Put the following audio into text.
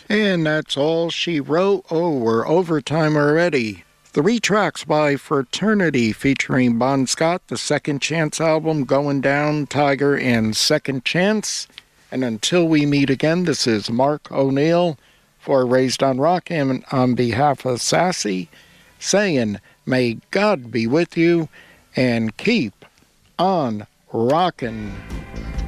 And that's all she wrote. Oh, we're overtime already. 3 tracks by Fraternity featuring Bon Scott, the Second Chance album, Going Down, Tiger, and Second Chance. And until we meet again, this is Mark O'Neill for Raised on Rock and on behalf of Sassy, saying, may God be with you and keep on rockin'.